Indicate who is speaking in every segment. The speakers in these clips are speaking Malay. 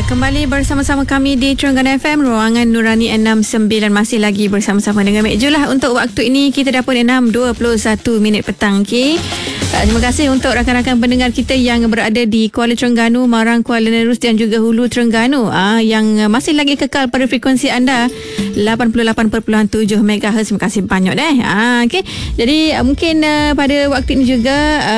Speaker 1: Kembali bersama-sama kami di Terengganu FM, Ruangan Nurani 69. Masih lagi bersama-sama dengan Mek Julah. Untuk waktu ini kita dah pun 6.21 minit petang. Okay? Terima kasih untuk rakan-rakan pendengar kita yang berada di Kuala Terengganu, Marang, Kuala Nerus dan juga Hulu Terengganu, yang masih lagi kekal pada frekuensi anda 88.7 MHz. Terima kasih banyak okay. Jadi mungkin pada waktu ini juga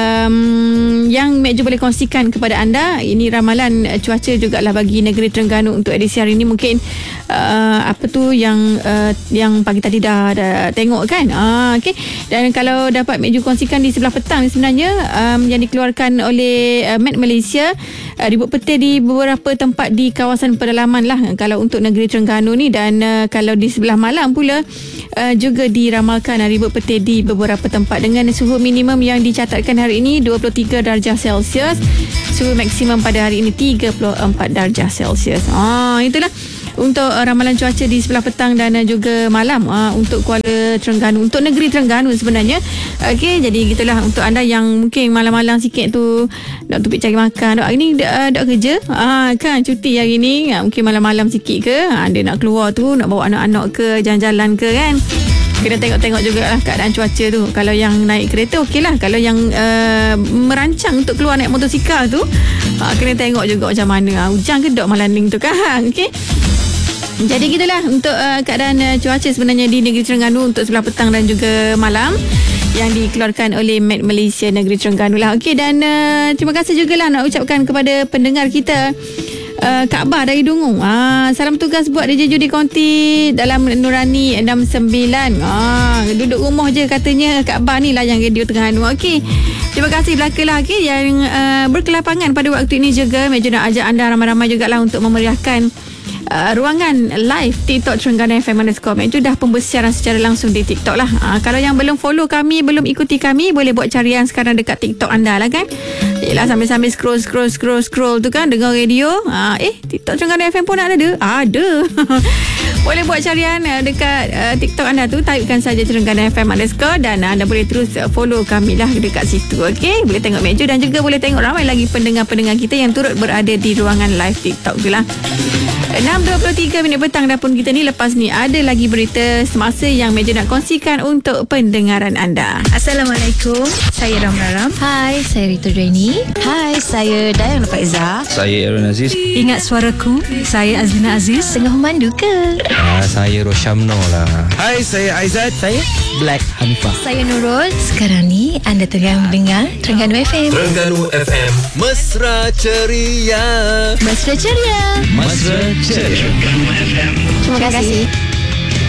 Speaker 1: yang Mek Ju boleh kongsikan kepada anda, ini ramalan cuaca jugalah bagi negeri Terengganu untuk edisi hari ini. Mungkin apa tu yang pagi tadi dah tengok kan. Okay. Dan kalau dapat Mek Ju kongsikan di sebelah petang ni, sebenarnya yang dikeluarkan oleh Met Malaysia, ribut petir di beberapa tempat di kawasan pedalaman lah kalau untuk negeri Terengganu ni. Dan kalau di sebelah malam pula juga diramalkan ribut petir di beberapa tempat dengan suhu minimum yang dicatatkan hari ini 23 darjah Celsius, suhu maksimum pada hari ini 34 darjah Celsius. Itulah untuk ramalan cuaca di sebelah petang dan juga malam untuk Kuala Terengganu, untuk negeri Terengganu sebenarnya. Okey, jadi gitulah untuk anda yang mungkin malam-malam sikit tu nak tupik cari makan, dok ini dok kerja kan, cuti hari ni, mungkin malam-malam sikit ke dia nak keluar tu, nak bawa anak-anak ke jalan-jalan ke kan, kena tengok-tengok jugalah keadaan cuaca tu. Kalau yang naik kereta okeylah, kalau yang merancang untuk keluar naik motosikal tu kena tengok juga macam mana, hujan ke dok malam ni tu kan. Okey, jadi gitulah untuk keadaan cuaca sebenarnya di negeri Terengganu untuk sebelah petang dan juga malam yang dikeluarkan oleh Met Malaysia negeri Terengganu lah. Okey, dan terima kasih jugalah nak ucapkan kepada pendengar kita, Kak Bah dari Dungung. Salam tugas buat DJ Ju di konti dalam Nurani 69. Duduk rumah je katanya Kak Bah ni layan radio Terengganu. Okey, terima kasih belakalah. Okey, yang berkelapangan pada waktu ini juga Mek Ju nak ajak anda ramai-ramai jugalah untuk memeriahkan ruangan live TikTok Terengganu FM _ Mek Ju dah pembesiaran secara langsung di TikTok lah. Kalau yang belum follow kami, belum ikuti kami, boleh buat carian sekarang dekat TikTok anda lah kan. Yelah, sambil-sambil scroll tu kan, dengar radio. TikTok Terengganu FM pun ada. Boleh buat carian dekat TikTok anda tu, typekan saja Terengganu FM _ dan anda boleh terus follow kami lah dekat situ. Okey, boleh tengok Mek Ju dan juga boleh tengok ramai lagi pendengar-pendengar kita yang turut berada di ruangan live TikTok tu lah. 6.23 minit petang dah pun kita ni. Lepas ni ada lagi berita semasa yang Mek Ju nak kongsikan untuk pendengaran anda.
Speaker 2: Assalamualaikum, saya Ram.
Speaker 3: Hai, saya Rita Draini.
Speaker 2: Hai, saya Dayang Faiza.
Speaker 4: Saya Aaron Aziz.
Speaker 5: Ingat suaraku, saya Azlina Aziz.
Speaker 3: Tengah memandu ke?
Speaker 4: Saya Roshamno lah.
Speaker 6: Hai, saya Aizat.
Speaker 4: Saya Black Hanifah.
Speaker 3: Saya Nurul. Sekarang ni anda tengah mendengar Terengganu FM.
Speaker 6: Terengganu FM, mesra ceria.
Speaker 3: Mesra ceria.
Speaker 4: Mesra ceria.
Speaker 3: Terima kasih.